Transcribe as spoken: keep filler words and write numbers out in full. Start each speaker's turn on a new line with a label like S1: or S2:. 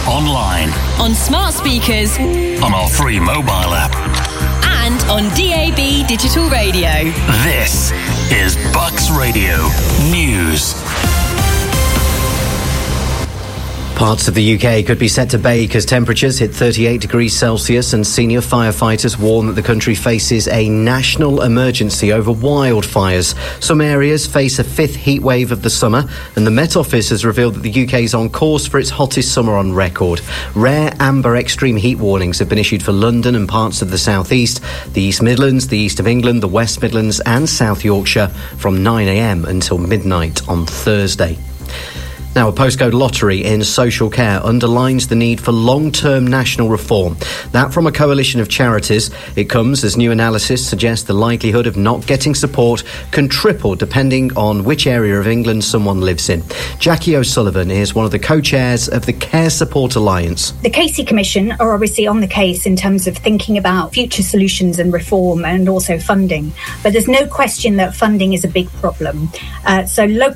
S1: online,
S2: on smart speakers,
S1: on our free mobile app,
S2: and on D A B digital radio.
S1: This is Bucks Radio News.
S3: Parts of the U K could be set to bake as temperatures hit thirty-eight degrees Celsius, and senior firefighters warn that the country faces a national emergency over wildfires. Some areas face a fifth heat wave of the summer, and the Met Office has revealed that the U K is on course for its hottest summer on record. Rare amber extreme heat warnings have been issued for London and parts of the South East, the East Midlands, the East of England, the West Midlands and South Yorkshire from nine a m until midnight on Thursday. Now, a postcode lottery in social care underlines the need for long-term national reform. That from a coalition of charities. It comes as new analysis suggests the likelihood of not getting support can triple depending on which area of England someone lives in. Jackie O'Sullivan is one of the co-chairs of the Care Support Alliance.
S4: The Casey Commission are obviously on the case in terms of thinking about future solutions and reform and also funding. But there's no question that funding is a big problem. Uh, so local